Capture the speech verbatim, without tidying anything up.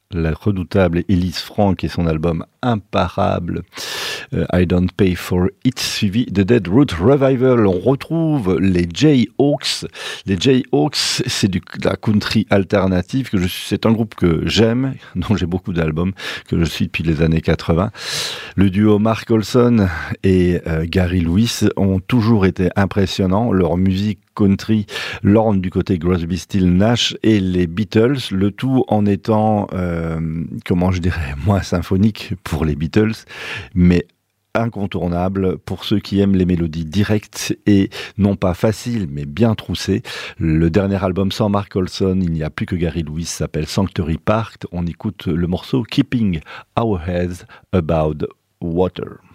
la redoutable Elise Frank et son album imparable euh, I Don't Pay For It, suivi de Dead Root Revival. On retrouve les Jayhawks. Les Jayhawks, c'est du, de la country alternative. Que je suis, c'est un groupe que j'aime, dont j'ai beaucoup d'albums, que je suis depuis les années quatre-vingts. Le duo Mark Olson et euh, Gary Lewis ont toujours été impressionnants. Leur musique country l'orne du côté Crosby, Stills, Nash et les Beatles, le tout en étant, euh, comment je dirais, moins symphonique pour les Beatles, mais incontournable pour ceux qui aiment les mélodies directes et non pas faciles mais bien troussées. Le dernier album sans Mark Olson, il n'y a plus que Gary Lewis, s'appelle Sanctuary Park. On écoute le morceau Keeping Our Heads Above Water.